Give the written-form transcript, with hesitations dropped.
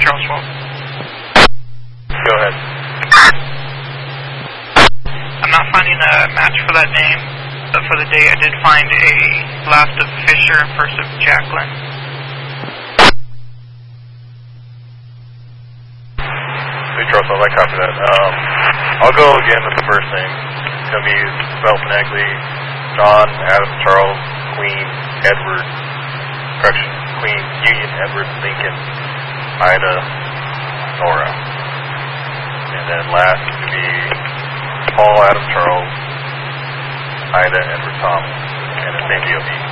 Charles 12. Go ahead. I'm not finding a match for that name, but for the day I did find a last of Fisher and first of Jacqueline. Charles 12, I copy that. I'll go again with the first name. It's going to be spelled phonetically John, Adam, Charles, Queen, Edward, correction, Queen, Union, Edward, Lincoln, Ida, Nora. And then last to be Paul, Adam, Charles, Ida, Edward, Thomas, and the same DOB.